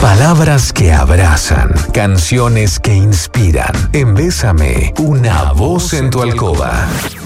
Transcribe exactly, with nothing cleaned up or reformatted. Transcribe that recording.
Palabras que abrazan, canciones que inspiran. En Bésame, una voz en tu alcoba.